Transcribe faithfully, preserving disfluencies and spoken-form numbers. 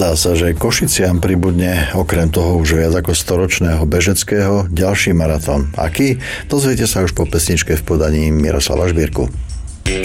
Zdá sa, že Košiciam pribudne okrem toho už viac ako storočného bežeckého ďalší maratón. Aký? Dozviete sa už po pesničke v podaní Miroslava Žbírku.